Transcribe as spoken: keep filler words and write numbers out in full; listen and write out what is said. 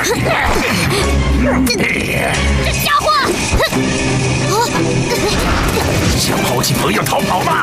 这家伙！想抛弃朋友逃跑吗？